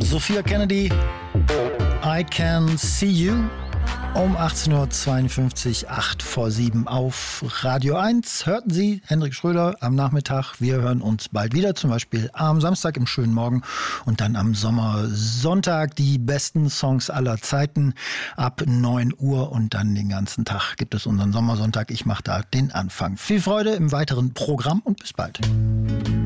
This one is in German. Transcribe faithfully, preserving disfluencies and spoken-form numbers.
Sophia Kennedy, I Can See You. Um achtzehn Uhr zweiundfünfzig, acht vor sieben auf Radio eins. Hörten Sie Hendrik Schröder am Nachmittag. Wir hören uns bald wieder, zum Beispiel am Samstag im schönen Morgen und dann am Sommersonntag die besten Songs aller Zeiten ab neun Uhr und dann den ganzen Tag gibt es unseren Sommersonntag. Ich mache da den Anfang. Viel Freude im weiteren Programm und bis bald.